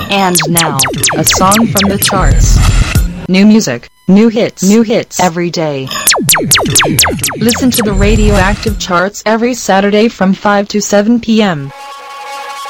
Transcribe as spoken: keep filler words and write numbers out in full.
And now, a song from the charts. New music, new hits, new hits every day. Listen to the Radioactive Charts every Saturday from five to seven p m